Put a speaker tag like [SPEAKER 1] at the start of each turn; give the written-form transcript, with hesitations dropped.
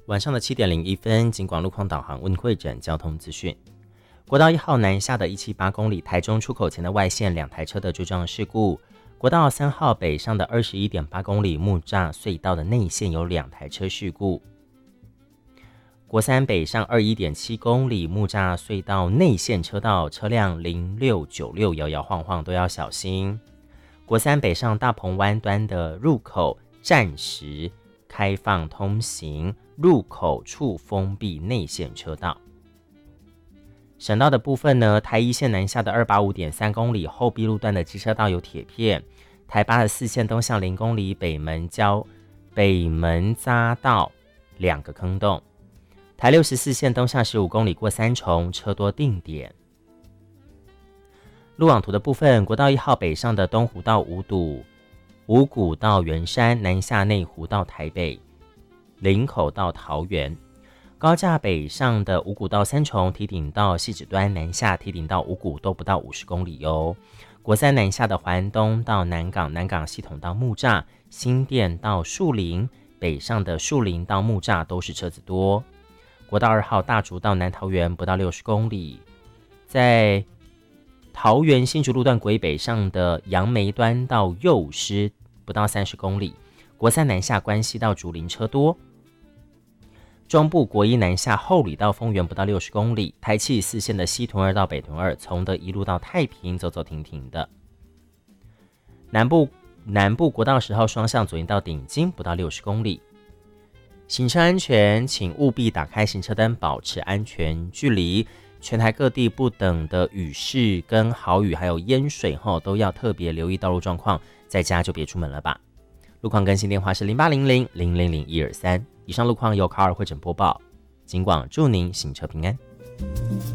[SPEAKER 1] 晚上的7点01分，警广路况导航为您汇整交通资讯。国道1号南下的178公里，台中出口前的外线2台车的追撞事故。国道3号北上的21.8公里木栅隧道的内线有2台车事故。国3北上21.7公里木栅隧道内线车道车辆0696摇摇晃晃都要小心。国3北上大鹏湾端的入口暂时开放通行，入口处封闭内线车道。省道的部分呢，台一线南下的285.3公里后壁路段的机车道有铁片，台84线东向0公里北门匝道2个坑洞，台64线东向15公里过三重车多定点。路网图的部分，国道1号北上的东湖到五股到圆山，南下内湖到台北，林口到桃园。高架北上的五股到三重，堤顶到汐止端，南下堤顶到五股都不到50公里哟。国3南下的环东到南港，南港系统到木栅，新店到树林，北上的树林到木栅都是车子多。国道2号大竹到南桃园不到60公里，在桃园新竹路段轨北上的杨梅端到幼师不到30公里。国3南下关西到竹林车多。中部国1南下后里到丰原不到60公里，台七4线的西屯2到北屯2，从德一路到太平走走停停的。南部国道10号双向左营到顶金不到60公里。行车安全，请务必打开行车灯，保持安全距离。全台各地不等的雨势跟豪雨还有淹水后，都要特别留意道路状况，在家就别出门了吧。路况更新电话是0800000123。以上路况由卡尔汇整播报，警广祝您行车平安。